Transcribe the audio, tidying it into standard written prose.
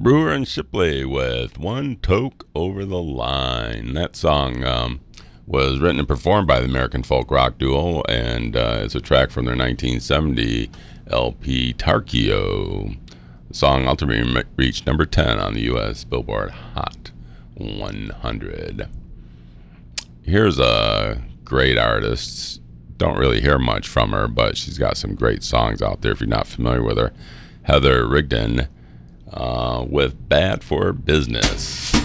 Brewer and Shipley with One Toke Over the Line. That song was written and performed by the American folk rock duo, and it's a track from their 1970 LP Tarkio. The song ultimately reached number 10 on the U.S. Billboard Hot 100. Here's a great artist. Don't really hear much from her, but she's got some great songs out there if you're not familiar with her. Heather Rigdon with Bad for Business.